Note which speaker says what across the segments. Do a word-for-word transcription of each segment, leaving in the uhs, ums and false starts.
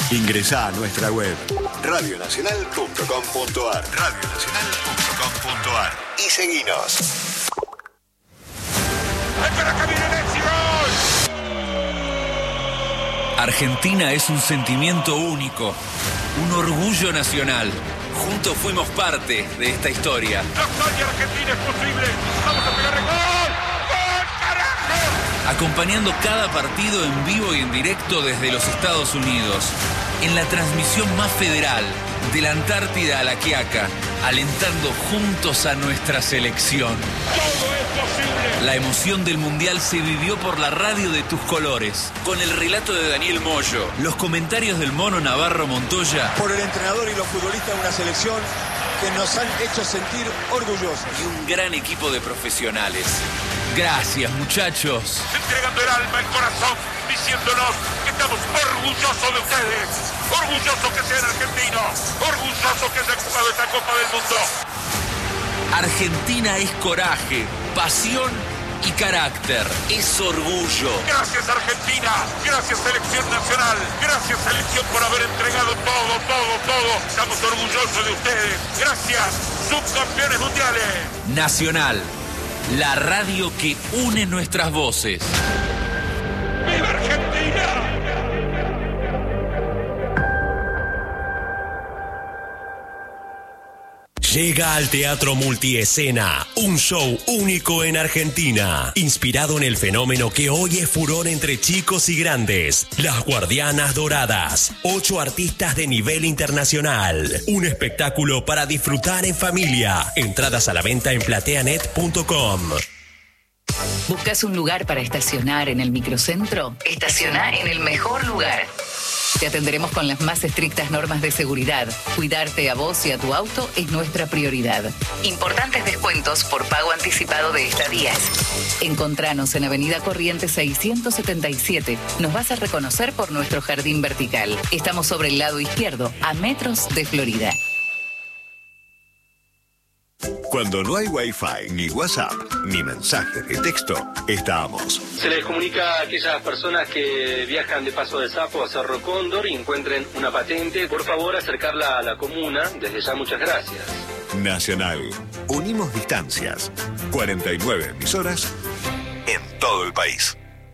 Speaker 1: Ingresá a nuestra web radio nacional punto com punto ar radio nacional punto com punto ar y seguinos.
Speaker 2: Argentina es un sentimiento único, un orgullo nacional. Juntos fuimos parte de esta historia.
Speaker 3: ¡La hazaña argentina es posible! ¡Vamos a pegarle gol! ¡Gol, carajo!
Speaker 2: Acompañando cada partido en vivo y en directo desde los Estados Unidos. En la transmisión más federal, de la Antártida a la Quiaca, alentando juntos a nuestra selección.
Speaker 3: ¡Todo es posible!
Speaker 2: La emoción del Mundial se vivió por la radio de tus colores, con el relato de Daniel Moyo, los comentarios del Mono Navarro Montoya,
Speaker 4: por el entrenador y los futbolistas de una selección que nos han hecho sentir orgullosos.
Speaker 2: Y un gran equipo de profesionales. Gracias, muchachos.
Speaker 3: Entregando el alma, el corazón, diciéndonos que estamos orgullosos de ustedes. Orgullosos que sean argentinos. Orgullosos que hayan jugado esta Copa del Mundo.
Speaker 2: Argentina es coraje, pasión y carácter. Es orgullo.
Speaker 3: Gracias, Argentina. Gracias, Selección Nacional. Gracias, Selección, por haber entregado todo, todo, todo. Estamos orgullosos de ustedes. Gracias, subcampeones mundiales.
Speaker 2: Nacional, la radio que une nuestras voces.
Speaker 3: ¡Viva Argentina!
Speaker 5: Llega al Teatro Multiescena, un show único en Argentina, inspirado en el fenómeno que hoy es furor entre chicos y grandes, Las Guardianas Doradas, ocho artistas de nivel internacional, un espectáculo para disfrutar en familia, entradas a la venta en plateanet punto com.
Speaker 6: ¿Buscas un lugar para estacionar en el microcentro? Estaciona en el mejor lugar. Te atenderemos con las más estrictas normas de seguridad. Cuidarte a vos y a tu auto es nuestra prioridad. Importantes descuentos por pago anticipado de estadías. Encontranos en Avenida Corrientes seiscientos setenta y siete. Nos vas a reconocer por nuestro jardín vertical. Estamos sobre el lado izquierdo, a metros de Florida.
Speaker 1: Cuando no hay Wi-Fi, ni WhatsApp, ni mensajes de texto, estamos.
Speaker 7: Se les comunica a aquellas personas que viajan de Paso de Sapo a Cerro Cóndor y encuentren una patente, por favor acercarla a la comuna. Desde ya, muchas gracias.
Speaker 1: Nacional. Unimos distancias. cuarenta y nueve emisoras en todo el país.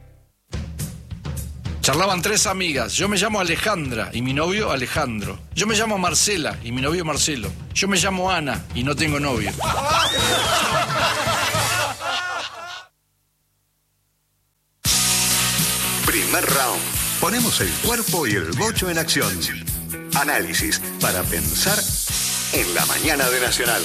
Speaker 8: Charlaban tres amigas. Yo me llamo Alejandra y mi novio Alejandro. Yo me llamo Marcela y mi novio Marcelo. Yo me llamo Ana y no tengo novio.
Speaker 1: Primer round. Ponemos el cuerpo y el bocho en acción. Análisis para pensar en la mañana de Nacional.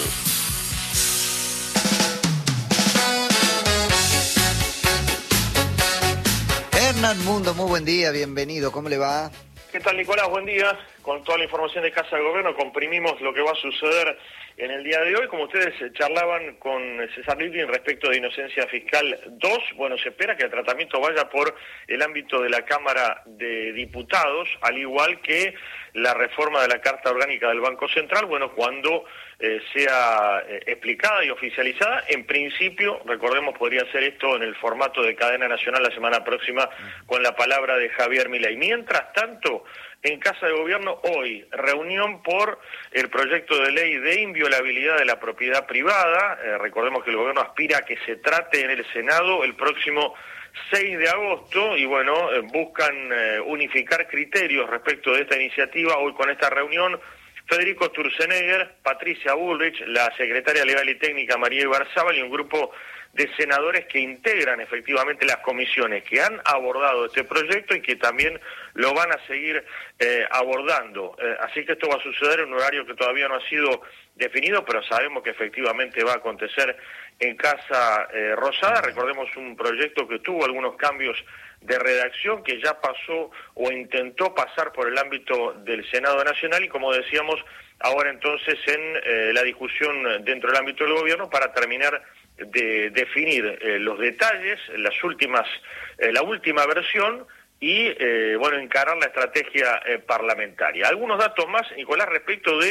Speaker 9: Hernán Mundo, muy buen día, bienvenido, ¿cómo le va?
Speaker 10: ¿Qué tal, Nicolás? Buen día. Con toda la información de Casa de Gobierno comprimimos lo que va a suceder en el día de hoy. Como ustedes charlaban con César Litvin respecto de Inocencia Fiscal dos, bueno, se espera que el tratamiento vaya por el ámbito de la Cámara de Diputados, al igual que la reforma de la Carta Orgánica del Banco Central, bueno, cuando eh, sea eh, explicada y oficializada. En principio, recordemos, podría ser esto en el formato de cadena nacional la semana próxima con la palabra de Javier Milei. Mientras tanto, en Casa de Gobierno hoy, reunión por el proyecto de ley de inviolabilidad de la propiedad privada. Eh, recordemos que el gobierno aspira a que se trate en el Senado el próximo seis de agosto y bueno, eh, buscan eh, unificar criterios respecto de esta iniciativa. Hoy con esta reunión, Federico Sturzenegger, Patricia Bullrich, la secretaria legal y técnica María Ibarzábal y un grupo de senadores que integran efectivamente las comisiones que han abordado este proyecto y que también lo van a seguir eh, abordando. Eh, así que esto va a suceder en un horario que todavía no ha sido definido, pero sabemos que efectivamente va a acontecer en Casa eh, Rosada. Recordemos un proyecto que tuvo algunos cambios de redacción, que ya pasó o intentó pasar por el ámbito del Senado Nacional y, como decíamos, ahora entonces en eh, la discusión dentro del ámbito del gobierno para terminar de definir eh, los detalles, las últimas, eh, la última versión y, eh, bueno, encarar la estrategia eh, parlamentaria. Algunos datos más, Nicolás, respecto de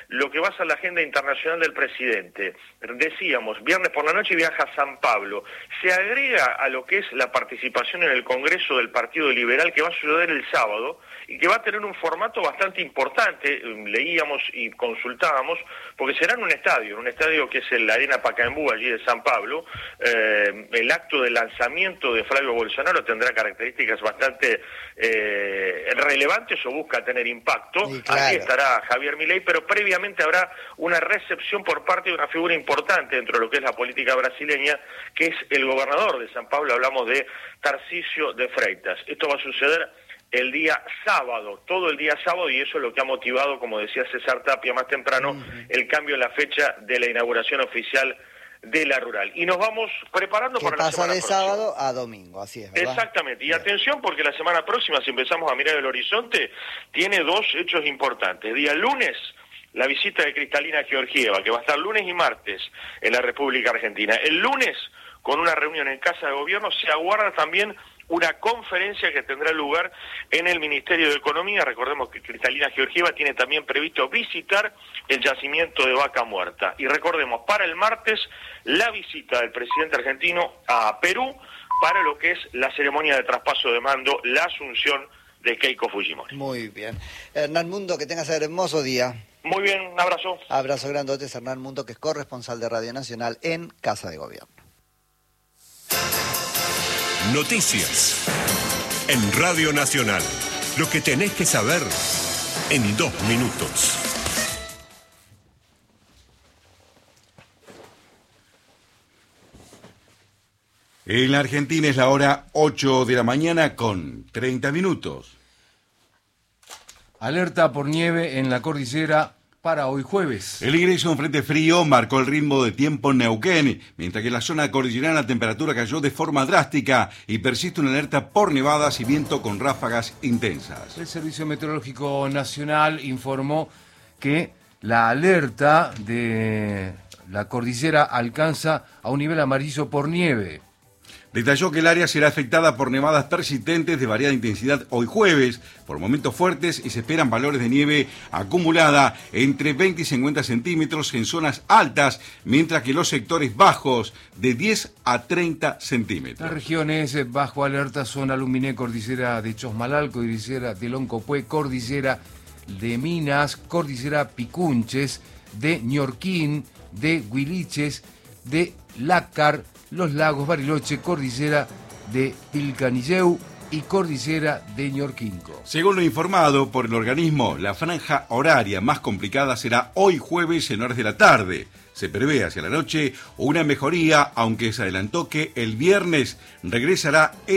Speaker 10: lo que va a ser la agenda internacional del presidente. Decíamos, viernes por la noche viaja a San Pablo. Se agrega a lo que es la participación en el Congreso del Partido Liberal, que va a suceder el sábado, y que va a tener un formato bastante importante, leíamos y consultábamos, porque será en un estadio, en un estadio que es el Arena Pacaembu, allí de San Pablo. Eh, el acto de lanzamiento de Flavio Bolsonaro tendrá características bastante eh, relevantes o busca tener impacto. Sí, claro. Allí estará Javier Milei, pero previamente habrá una recepción por parte de una figura importante dentro de lo que es la política brasileña, que es el gobernador de San Pablo, hablamos de Tarcisio de Freitas. Esto va a suceder el día sábado, todo el día sábado, y eso es lo que ha motivado, como decía César Tapia más temprano, uh-huh. el cambio en la fecha de la inauguración oficial de la rural. Y nos vamos preparando para la semana próxima.
Speaker 9: Pasa de sábado a domingo, así es, ¿verdad?
Speaker 10: Exactamente. Y atención, porque la semana próxima, si empezamos a mirar el horizonte, tiene dos hechos importantes. Día lunes, la visita de Cristalina Georgieva, que va a estar lunes y martes en la República Argentina. El lunes, con una reunión en Casa de Gobierno, se aguarda también una conferencia que tendrá lugar en el Ministerio de Economía. Recordemos que Cristalina Georgieva tiene también previsto visitar el yacimiento de Vaca Muerta. Y recordemos, para el martes, la visita del presidente argentino a Perú para lo que es la ceremonia de traspaso de mando, la asunción de Keiko Fujimori.
Speaker 9: Muy bien. Hernán Mundo, que tengas un hermoso día.
Speaker 10: Muy bien, un abrazo.
Speaker 9: Abrazo grandote, es Hernán Mundo, que es corresponsal de Radio Nacional en Casa de Gobierno.
Speaker 5: Noticias en Radio Nacional. Lo que tenés que saber en dos minutos.
Speaker 11: En la Argentina es la hora ocho de la mañana con treinta minutos.
Speaker 12: Alerta por nieve en la cordillera para hoy jueves.
Speaker 11: El ingreso de un frente frío marcó el ritmo de tiempo en Neuquén, mientras que en la zona cordillerana la temperatura cayó de forma drástica y persiste una alerta por nevadas y viento con ráfagas intensas.
Speaker 12: El Servicio Meteorológico Nacional informó que la alerta de la cordillera alcanza a un nivel amarillo por nieve.
Speaker 11: Detalló que el área será afectada por nevadas persistentes de variada intensidad hoy jueves, por momentos fuertes, y se esperan valores de nieve acumulada entre veinte y cincuenta centímetros en zonas altas, mientras que los sectores bajos de diez a treinta centímetros.
Speaker 12: Las regiones bajo alerta son Aluminé, cordillera de Chosmalal, cordillera de Loncopué, cordillera de Minas, cordillera Picunches, de Ñorquín, de Huiliches, de Lácar, Los Lagos, Bariloche, cordillera de Pilcanilleu y cordillera de Ñorquinco.
Speaker 11: Según lo informado por el organismo, la franja horaria más complicada será hoy jueves en horas de la tarde. Se prevé hacia la noche una mejoría, aunque se adelantó que el viernes regresará el